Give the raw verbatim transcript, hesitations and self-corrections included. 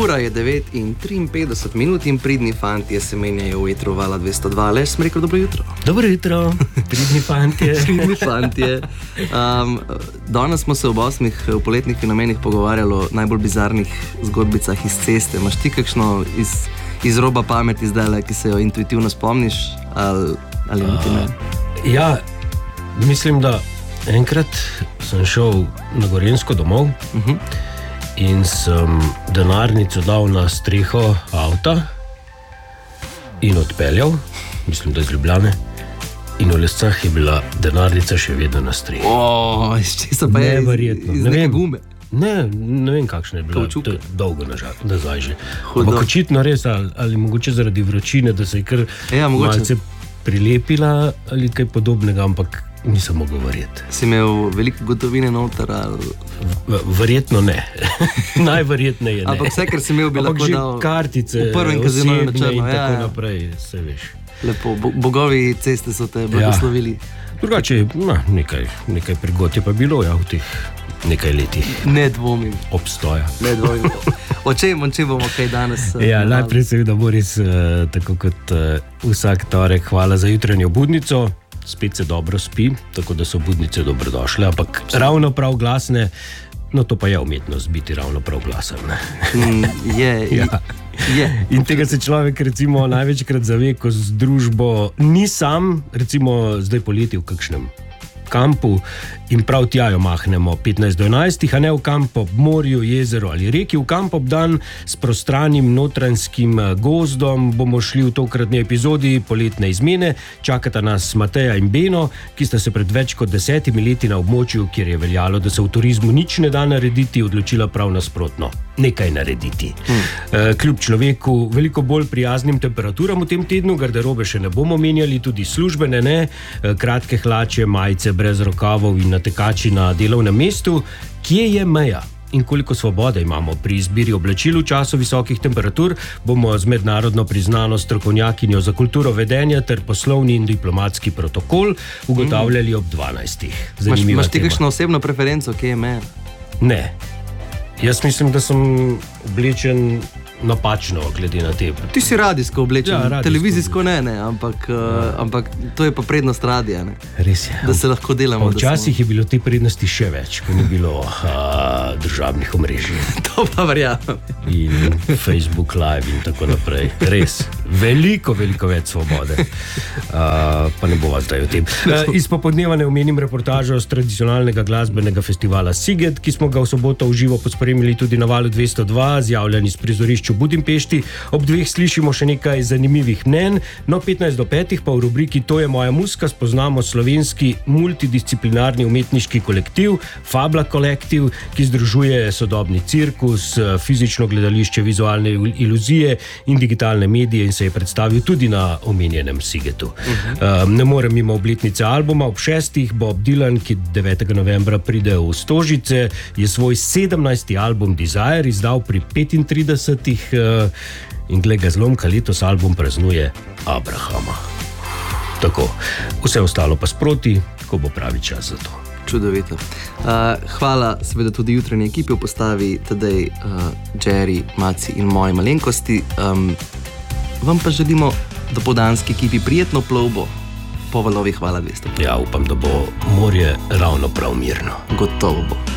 Ura je devet in triinpetdeset minut in pridni fantje se menjajo v etru Vala dvesto dva. Aleš, sem rekel dobro jutro. Dobro jutro, pridni fantje. Pridni fantje. Um, danes smo se ob osmih v poletnih fenomenih pogovarjali o najbolj bizarnih zgodbicah iz ceste. Imaš ti kakšno iz, iz roba pameti zdaj, ki se jo intuitivno spomniš ali, ali niti ne? Uh, ja, mislim, da enkrat sem šel na Gorenjsko domov uh-huh. in sem denarnico dal na streho avta in odpeljal, mislim, da iz Ljubljane, in v Lescah je bila denarnica še vedno na strehi. O, iz česa pa je? Neverjetno. Iz ne neke vem, gume? Ne, ne vem, kakšna je bila. Kaučuk? Dolgo nazaj že. Ampak očitno res, ali, ali mogoče zaradi vročine, da se je kar ja, malce prilepila ali kaj podobnega, ampak nisem mogel verjeti. Si imel veliko gotovine noter? Ali... V, verjetno ne. Najverjetneje ne. Ampak vse, ker si imel, bi ampak lahko že dal kartice, v prvem kazinu na črno. In ja, tako ja. naprej, se veš. Lepo, bo, bogovi ceste so te blagoslovili. Ja. Drugače, na, nekaj, nekaj prigod je pa bilo, ja, v teh nekaj letih. Ne dvomim. Obstoja. Ne dvomim. O čem, o čem bomo kaj danes? Ja, uh, najprej seveda Boris, uh, tako kot uh, vsak torek, hvala za jutranjo budnico. Spet se dobro spi, tako da so budnice dobrodošle, ampak ravno prav glasne, no to pa je umetnost biti ravno prav glasen. Mm, je, ja. je. In tega se človek recimo največkrat zave, ko z družbo ni sam, recimo zdaj poleti v kakšnem kampu in prav tja jo mahnemo petnajst do enajstih, a ne v kamp ob morju, jezeru ali reki, v kamp ob dan s prostranim notranjskim gozdom. Bomo šli v tokratni epizodi poletne izmene. Čakata nas Mateja in Beno, ki sta se pred več kot desetimi leti na območju, kjer je veljalo, da se v turizmu nič ne da narediti, odločila prav nasprotno. Nekaj narediti. Hmm. Kljub človeku veliko bolj prijaznim temperaturam v tem tednu, garderobe še ne bomo menjali, tudi službene ne, kratke hlače, majice brez rokavov in natekači na delovnem mestu. Kje je meja in koliko svobode imamo pri izbiri oblačil v času visokih temperatur, bomo z mednarodno priznano strokovnjakinjo za kulturo vedenja ter poslovni in diplomatski protokol ugotavljali ob dvanajstih. Zanimiva Imaš ti kakšno osebno preferenco, kje je meja? Ne. Jaz mislim, da sem oblečen napačno, glede na te. Ti si radijsko oblečen, ja, radijsko televizijsko oblečen. ne, ne, ampak, ja. uh, ampak to je pa prednost radija, ne? Res je. Da se lahko delamo. Včasih smo... je bilo te prednosti še več, ko ni bilo uh, državnih omrežij. To pa verjamem. In Facebook Live in tako naprej. Res. Veliko, veliko več svobode. Uh, pa ne bova zdaj o tem. Uh, iz popodneva ne omenim reportažo z tradicionalnega glasbenega festivala Siget, ki smo ga v soboto v živo pospremili tudi na Valu dvesto dva, zjavljeni s prizorišča v Budimpešti. Ob dveh slišimo še nekaj zanimivih mnenj, no petnajst do petih pa v rubriki To je moja muzika spoznamo slovenski multidisciplinarni umetniški kolektiv Fabla Kolektiv, ki združuje sodobni cirkus, fizično gledališče, vizualne iluzije in digitalne medije in se je predstavil tudi na omenjenem Sigetu. Uh-huh. Ne morem mimo obletnice albuma. Ob šestih Bob Dylan, ki devetega novembra pride v Stožice, je svoj sedemnajsti album Desire izdal pri petintridesetih in glej ga zlomka, letos album praznuje Abrahama. Tako, vse ostalo pa sproti, ko bo pravi čas za to. Čudovito. Uh, hvala seveda tudi jutranji ekipi v postavi Tadej, uh, Jerry, Maci in moji malenkosti. Um, vam pa želimo dopoldanski ekipi prijetno plovbo po valovih Vala dvesto. Ja, upam, da bo morje ravno prav mirno. Gotovo bo.